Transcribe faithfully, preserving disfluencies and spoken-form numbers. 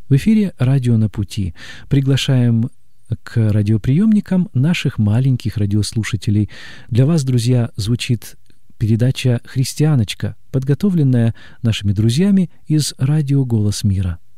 В эфире «Радио на пути». Приглашаем к радиоприемникам наших маленьких радиослушателей. Для вас, друзья, звучит передача «Христианочка», подготовленная нашими друзьями из радио «Голос мира».